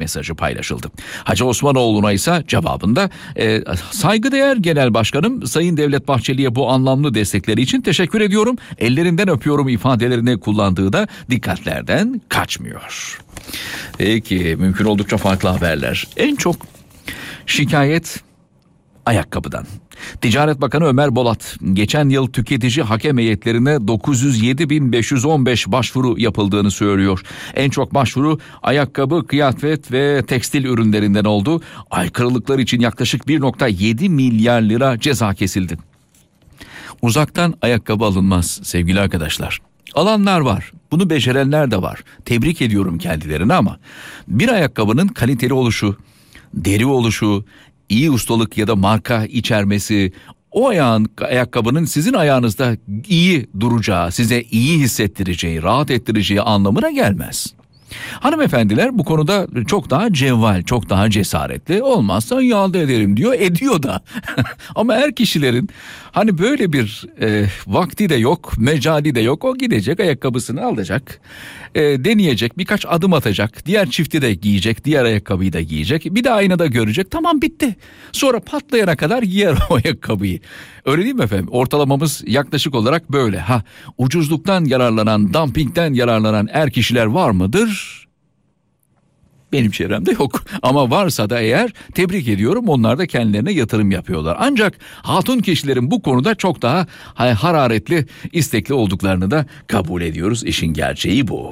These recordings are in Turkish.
mesajı paylaşıldı. Hacı Osmanoğlu'na ise cevabında saygıdeğer Genel Başkanım Sayın Devlet Bahçeli'ye bu anlamlı destekleri için teşekkür ediyorum. Ellerinden öpüyorum ifadelerini kullandığı da dikkatlerden kaçmıyor. Peki, mümkün oldukça farklı haberler. En çok şikayet ayakkabıdan. Ticaret Bakanı Ömer Bolat, geçen yıl tüketici hakem heyetlerine 907.515 başvuru yapıldığını söylüyor. En çok başvuru ayakkabı, kıyafet ve tekstil ürünlerinden oldu. Aykırılıklar için yaklaşık 1.7 milyar lira ceza kesildi. Uzaktan ayakkabı alınmaz sevgili arkadaşlar. Alanlar var. Bunu becerenler de var. Tebrik ediyorum kendilerini ama bir ayakkabının kaliteli oluşu, deri oluşu, iyi ustalık ya da marka içermesi, o ayakkabının sizin ayağınızda iyi duracağı, size iyi hissettireceği, rahat ettireceği anlamına gelmez. Hanımefendiler bu konuda çok daha cevval, çok daha cesaretli. Olmazsa iade ederim diyor, ediyor da. Ama her kişilerin hani böyle bir vakti de yok, mecali de yok. O gidecek, ayakkabısını alacak, deneyecek, birkaç adım atacak. Diğer çifti de giyecek, diğer ayakkabıyı da giyecek. Bir de aynada görecek, tamam bitti. Sonra patlayana kadar giyer o ayakkabıyı. Öyle değil mi efendim? Ortalamamız yaklaşık olarak böyle. Ucuzluktan yararlanan, dumpingten yararlanan er kişiler var mıdır? Benim çevremde yok. Ama varsa da eğer tebrik ediyorum, onlar da kendilerine yatırım yapıyorlar. Ancak hatun kişilerin bu konuda çok daha hararetli, istekli olduklarını da kabul ediyoruz. İşin gerçeği bu.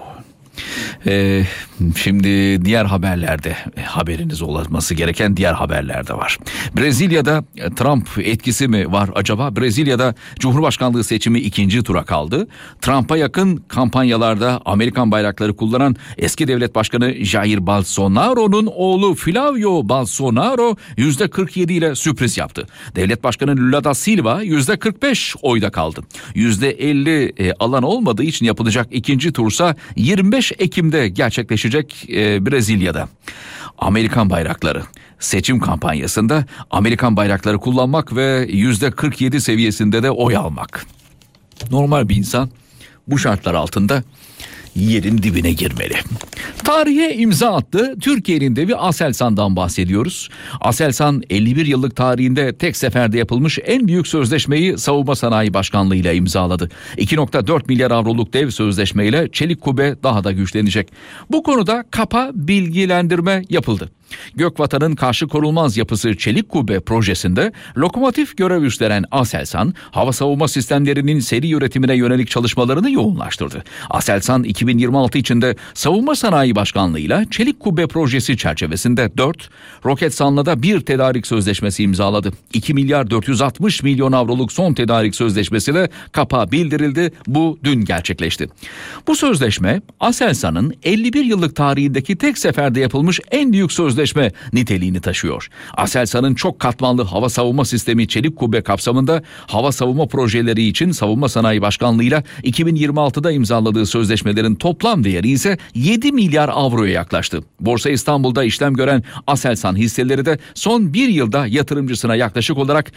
Şimdi diğer haberlerde, haberiniz olması gereken diğer haberler de var. Brezilya'da Trump etkisi mi var acaba? Brezilya'da Cumhurbaşkanlığı seçimi ikinci tura kaldı. Trump'a yakın kampanyalarda Amerikan bayrakları kullanan eski devlet başkanı Jair Bolsonaro'nun oğlu Flavio Bolsonaro %47 ile sürpriz yaptı. Devlet başkanı Lula da Silva %45 oyda kaldı. %50 alan olmadığı için yapılacak ikinci tursa 25 Ekim'de gerçekleşecek Brezilya'da. Amerikan bayrakları. Seçim kampanyasında Amerikan bayrakları kullanmak ve %47 seviyesinde de oy almak. Normal bir insan bu şartlar altında yerin dibine girmeli. Tarihe imza attı. Türkiye'nin devi Aselsan'dan bahsediyoruz. Aselsan 51 yıllık tarihinde tek seferde yapılmış en büyük sözleşmeyi Savunma Sanayi Başkanlığı ile imzaladı. 2.4 milyar avroluk dev sözleşmeyle çelik kubbe daha da güçlenecek. Bu konuda KAP'a bilgilendirme yapıldı. Gökvatan'ın karşı korulmaz yapısı çelik kubbe projesinde lokomotif görev üstlenen Aselsan, hava savunma sistemlerinin seri üretimine yönelik çalışmalarını yoğunlaştırdı. Aselsan 2026 içinde Savunma Sanayi Başkanlığı'yla çelik kubbe projesi çerçevesinde 4, Roketsan'la da bir tedarik sözleşmesi imzaladı. 2 milyar 460 milyon avroluk son tedarik sözleşmesi de KAP'a bildirildi. Bu dün gerçekleşti. Bu sözleşme Aselsan'ın 51 yıllık tarihindeki tek seferde yapılmış en büyük sözleşme niteliğini taşıyor. Aselsan'ın çok katmanlı hava savunma sistemi çelik kubbe kapsamında hava savunma projeleri için Savunma Sanayi Başkanlığı'yla 2026'da imzaladığı sözleşmelerin toplam değeri ise 7 milyar avroya yaklaştı. Borsa İstanbul'da işlem gören Aselsan hisseleri de son bir yılda yatırımcısına yaklaşık olarak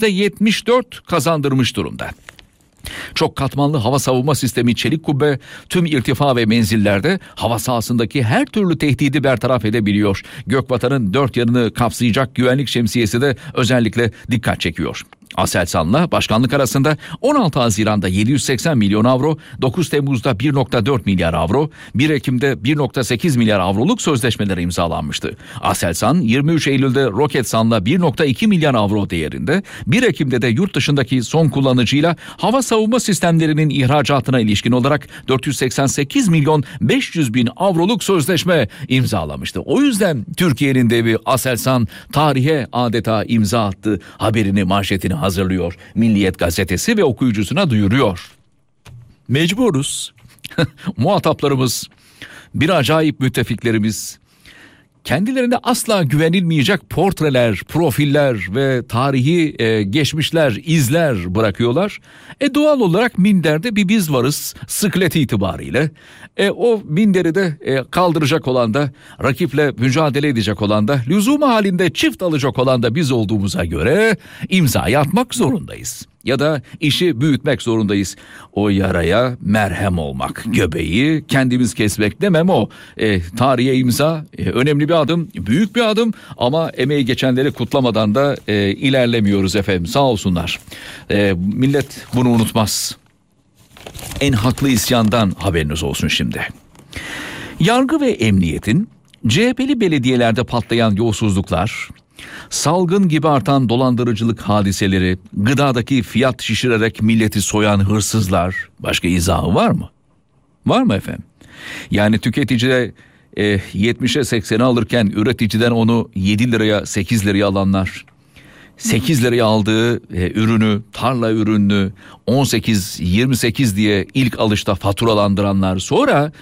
%74 kazandırmış durumda. Çok katmanlı hava savunma sistemi çelik kubbe tüm irtifa ve menzillerde hava sahasındaki her türlü tehdidi bertaraf edebiliyor. Gökvatan'ın dört yanını kapsayacak güvenlik şemsiyesi de özellikle dikkat çekiyor. Aselsan'la başkanlık arasında 16 Haziran'da 780 milyon avro, 9 Temmuz'da 1.4 milyar avro, 1 Ekim'de 1.8 milyar avroluk sözleşmeler imzalanmıştı. Aselsan 23 Eylül'de Roketsan'la 1.2 milyar avro değerinde, 1 Ekim'de de yurt dışındaki son kullanıcıyla hava savunma sistemlerinin ihracatına ilişkin olarak 488 milyon 500 bin avroluk sözleşme imzalamıştı. O yüzden Türkiye'nin devi Aselsan tarihe adeta imza attı. Haberini, manşetini hazırlıyor. Milliyet gazetesi ve okuyucusuna duyuruyor. Mecburuz. Muhataplarımız, bir acayip müttefiklerimiz, kendilerine asla güvenilmeyecek portreler, profiller ve tarihi geçmişler, izler bırakıyorlar. Doğal olarak minderde bir biz varız sıklet itibariyle. O minderi de kaldıracak olan da, rakiple mücadele edecek olan da, lüzum halinde çift alacak olan da biz olduğumuza göre imzayı atmak zorundayız. ya da işi büyütmek zorundayız. O yaraya merhem olmak, göbeği kendimiz kesmek demem o. Tarihe imza, önemli bir adım, büyük bir adım ama emeği geçenleri kutlamadan da ilerlemiyoruz efendim, sağ olsunlar. Millet bunu unutmaz. En haklı isyandan haberiniz olsun şimdi. Yargı ve emniyetin CHP'li belediyelerde patlayan yolsuzluklar, salgın gibi artan dolandırıcılık hadiseleri, gıdadaki fiyat şişirerek milleti soyan hırsızlar, başka izahı var mı? Var mı efendim? Yani tüketicide 70'e 80'e alırken üreticiden onu 7 liraya 8 liraya alanlar, 8 liraya aldığı ürünü, tarla ürününü 18-28 diye ilk alışta faturalandıranlar, sonra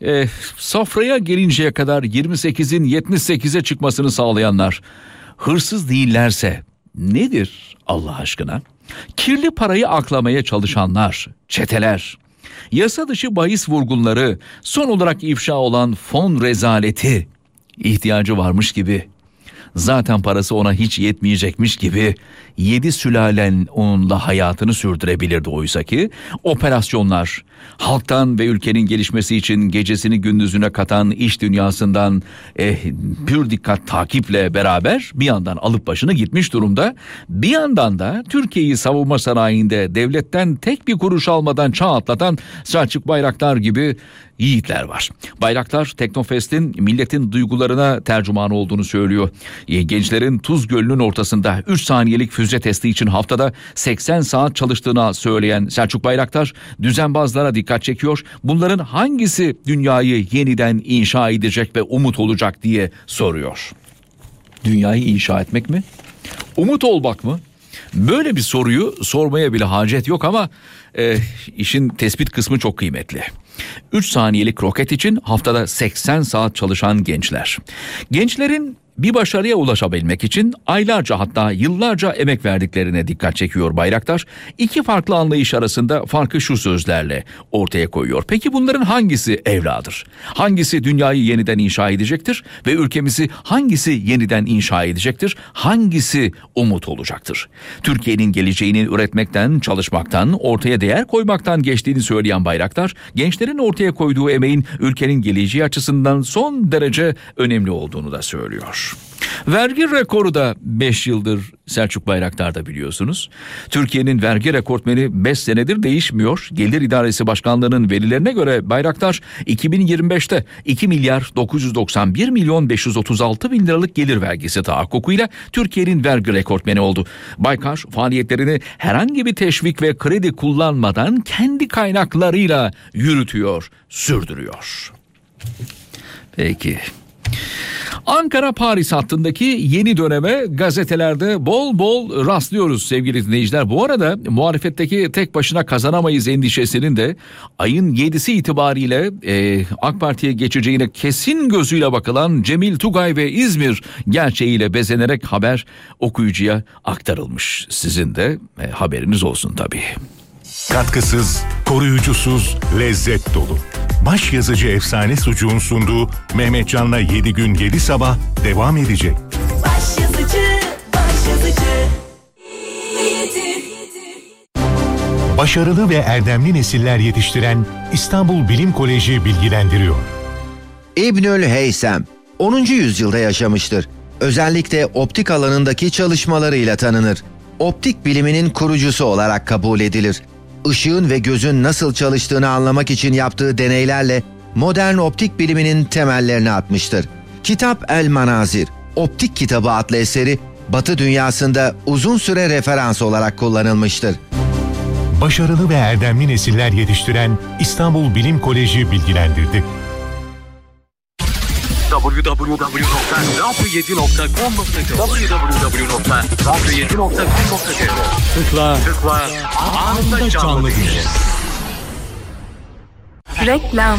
sofraya gelinceye kadar 28'in 78'e çıkmasını sağlayanlar hırsız değillerse nedir Allah aşkına? Kirli parayı aklamaya çalışanlar, çeteler, yasa dışı bahis vurgunları, son olarak ifşa olan fon rezaleti, ihtiyacı varmış gibi, zaten parası ona hiç yetmeyecekmiş gibi 7 sülalen onunla hayatını sürdürebilirdi oysaki operasyonlar, halktan ve ülkenin gelişmesi için gecesini gündüzüne katan iş dünyasından pür dikkat takiple beraber bir yandan alıp başını gitmiş durumda, bir yandan da Türkiye'yi savunma sanayinde devletten tek bir kuruş almadan çağ atlatan Selçuk Bayraktar gibi yiğitler var. Bayraktar Teknofest'in milletin duygularına tercüman olduğunu söylüyor. Gençlerin Tuz Gölü'nün ortasında 3 saniyelik füze testi için haftada 80 saat çalıştığını söyleyen Selçuk Bayraktar düzenbazlara dikkat çekiyor. Bunların hangisi dünyayı yeniden inşa edecek ve umut olacak diye soruyor. Dünyayı inşa etmek mi? Umut olmak mı? Böyle bir soruyu sormaya bile hacet yok ama işin tespit kısmı çok kıymetli. 3 saniyelik roket için haftada 80 saat çalışan gençler. Gençlerin bir başarıya ulaşabilmek için aylarca, hatta yıllarca emek verdiklerine dikkat çekiyor Bayraktar. İki farklı anlayış arasında farkı şu sözlerle ortaya koyuyor. Peki bunların hangisi evladır? Hangisi dünyayı yeniden inşa edecektir? Ve ülkemizi hangisi yeniden inşa edecektir? Hangisi umut olacaktır? Türkiye'nin geleceğini üretmekten, çalışmaktan, ortaya değer koymaktan geçtiğini söyleyen Bayraktar, gençlerin ortaya koyduğu emeğin ülkenin geleceği açısından son derece önemli olduğunu da söylüyor. Vergi rekoru da 5 yıldır Selçuk Bayraktar'da biliyorsunuz. Türkiye'nin vergi rekortmeni 5 senedir değişmiyor. Gelir İdaresi Başkanlığı'nın verilerine göre Bayraktar 2025'te 2 milyar 991 milyon 536 bin liralık gelir vergisi tahakkukuyla Türkiye'nin vergi rekortmeni oldu. Baykar faaliyetlerini herhangi bir teşvik ve kredi kullanmadan kendi kaynaklarıyla yürütüyor, sürdürüyor. Peki. Ankara-Paris hattındaki yeni döneme gazetelerde bol bol rastlıyoruz sevgili dinleyiciler. Bu arada muhalefetteki tek başına kazanamayız endişesinin de ayın 7'si itibariyle AK Parti'ye geçeceğine kesin gözüyle bakılan Cemil Tugay ve İzmir gerçeğiyle bezenerek haber okuyucuya aktarılmış. Sizin de haberiniz olsun tabii. Katkısız, koruyucusuz, lezzet dolu. Başyazıcı Efsane Sucuğun sunduğu Mehmetcan'la 7 gün 7 sabah devam edecek. Başyazıcı. Başarılı ve erdemli nesiller yetiştiren İstanbul Bilim Koleji bilgilendiriyor. İbnül Heysem 10. yüzyılda yaşamıştır. Özellikle optik alanındaki çalışmalarıyla tanınır. Optik biliminin kurucusu olarak kabul edilir. Işığın ve gözün nasıl çalıştığını anlamak için yaptığı deneylerle modern optik biliminin temellerini atmıştır. Kitap El Manazir, Optik Kitabı adlı eseri Batı dünyasında uzun süre referans olarak kullanılmıştır. Başarılı ve erdemli nesiller yetiştiren İstanbul Bilim Koleji bilgilendirdi. Tıkla anında canlı dinle. Reklam.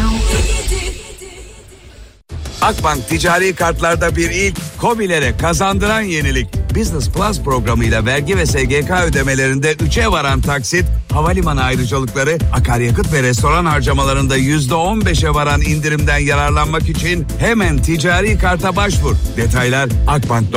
Akbank ticari kartlarda bir ilk, KOBİ'lere kazandıran yenilik. Business Plus programıyla vergi ve SGK ödemelerinde 3'e varan taksit, havalimanı ayrıcalıkları, akaryakıt ve restoran harcamalarında %15'e varan indirimden yararlanmak için hemen ticari karta başvur. Detaylar Akbank.